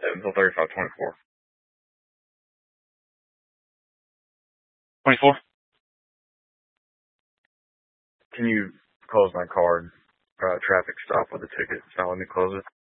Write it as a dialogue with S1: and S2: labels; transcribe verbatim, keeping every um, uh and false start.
S1: Until thirty-five twenty-four.
S2: twenty-four?
S1: Can you close my card? Uh, traffic stop with a ticket. It's not letting me close it.